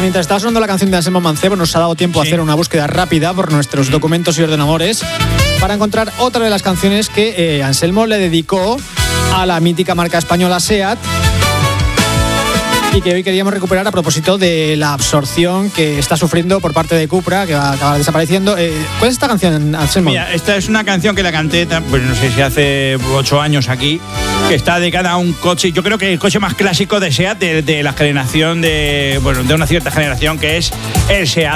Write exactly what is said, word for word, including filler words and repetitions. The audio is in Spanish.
mientras estaba sonando la canción de Anselmo Mancebo, nos ha dado tiempo Sí. a hacer una búsqueda rápida por nuestros documentos y ordenadores para encontrar otra de las canciones que eh, Anselmo le dedicó a la mítica marca española SEAT y que hoy queríamos recuperar a propósito de la absorción que está sufriendo por parte de Cupra, que va a acabar desapareciendo. Eh, ¿Cuál es esta canción, Anselmo? Mira, esta es una canción que la canté, pues no sé si hace ocho años aquí, que está dedicada a un coche, yo creo que el coche más clásico de SEAT, de, de la generación de, bueno, de una cierta generación, que es el SEAT